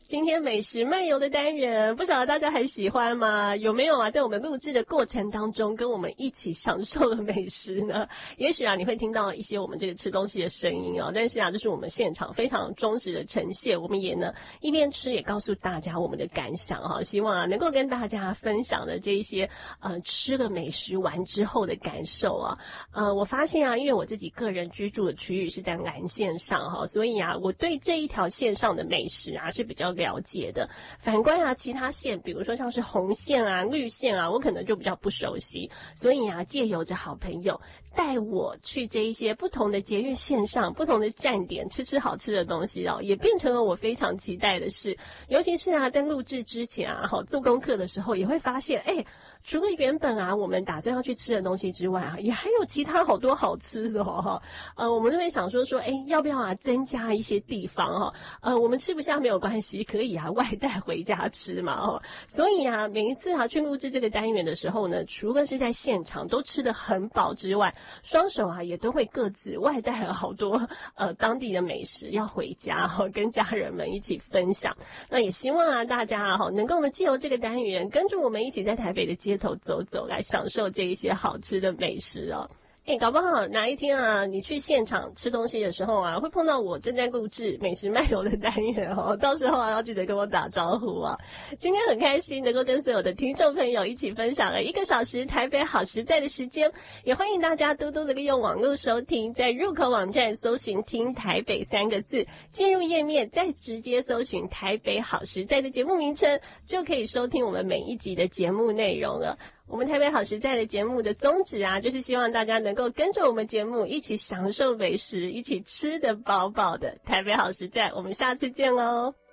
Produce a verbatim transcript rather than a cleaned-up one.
今天美食漫游的单元，不晓得大家还喜欢吗？有没有啊，在我们录制的过程当中，跟我们一起享受了美食呢？也许啊，你会听到一些我们这个吃东西的声音啊，但是啊，这是我们现场非常忠实的呈现。我们也呢一边吃，也告诉大家我们的感想哈、啊，希望啊能够跟大家分享的这一些呃吃了美食完之后的感受啊。呃，我发现啊，因为我自己个人居住的区域是在南线上哈、啊，所以啊，我对这一条线上的美食啊是比较了解的。反观啊其他线，比如说像是红线啊绿线啊，我可能就比较不熟悉，所以啊借由着好朋友带我去这一些不同的捷运线上不同的站点吃吃好吃的东西哦，也变成了我非常期待的事。尤其是啊在录制之前啊好做功课的时候，也会发现哎，除了原本啊我们打算要去吃的东西之外啊，也还有其他好多好吃的哦。呃我们就会想说说哎要不要啊增加一些地方哈、哦、呃我们吃不下没有关系，可以啊外带回家吃嘛哦。所以啊每一次啊去录制这个单元的时候呢，除了是在现场都吃得很饱之外，双手啊也都会各自外带了好多呃当地的美食要回家哈、哦，跟家人们一起分享。那也希望啊大家啊哈能够呢借由这个单元跟着我们一起在台北的街头走走，来享受这一些好吃的美食哦。哎，搞不好哪一天啊，你去现场吃东西的时候啊，会碰到我正在录制美食漫游的单元哦。到时候啊，要记得跟我打招呼啊。今天很开心能够跟所有的听众朋友一起分享了一个小时台北好食在的时间，也欢迎大家多多的利用网络收听，在入口网站搜寻听台北三个字，进入页面再直接搜寻台北好食在的节目名称，就可以收听我们每一集的节目内容了。我们台北好食在的节目的宗旨啊，就是希望大家能够跟着我们节目一起享受美食，一起吃得饱饱的。台北好食在，我们下次见喽。